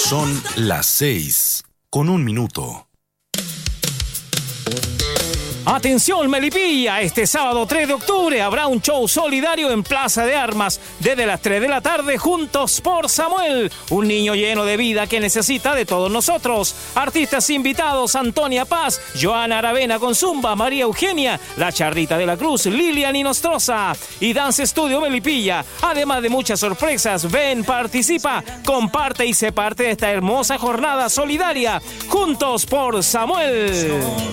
Son las 6:01. Atención Melipilla, este sábado 3 de octubre habrá un show solidario en Plaza de Armas desde las 3 de la tarde. Juntos por Samuel, un niño lleno de vida que necesita de todos nosotros. Artistas invitados: Antonia Paz, Joana Aravena con Zumba, María Eugenia, La Charrita de la Cruz, Lilian Inostroza y Dance Studio Melipilla. Además de muchas sorpresas, ven, participa, comparte y sé parte de esta hermosa jornada solidaria. Juntos por Samuel.